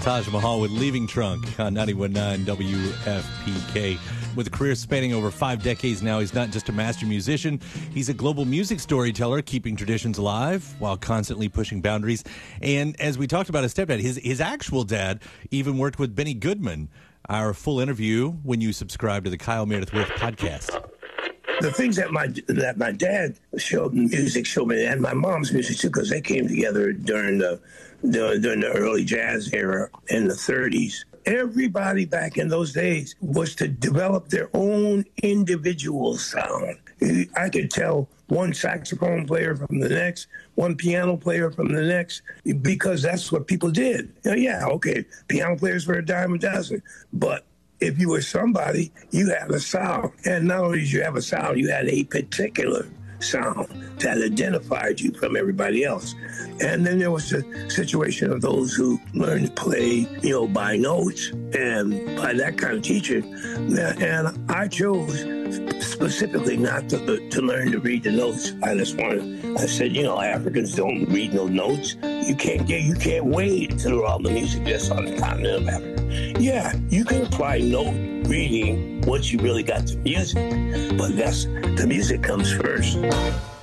Taj Mahal with Leaving Trunk on 91.9 WFPK. With a career spanning over 5 decades now, he's not just a master musician. He's a global music storyteller, keeping traditions alive while constantly pushing boundaries. And as we talked about his stepdad, his actual dad even worked with Benny Goodman. Our full interview when you subscribe to the Kyle Meredith With podcast. The things that my dad showed me, and my mom's music too, because they came together during the early jazz era in the 30s. Everybody back in those days was to develop their own individual sound. I could tell one saxophone player from the next, one piano player from the next, because that's what people did. Yeah, okay, piano players for a dime a dozen, but if you were somebody, you had a sound. And not only did you have a sound, you had a particular sound that identified you from everybody else. And then there was the situation of those who learned to play, by notes and by that kind of teaching. And I chose specifically not to learn to read the notes. I said, Africans don't read no notes. You can't wade through all the music that's on the continent of Africa. Yeah, you can apply note reading once you really got the music, but the music comes first.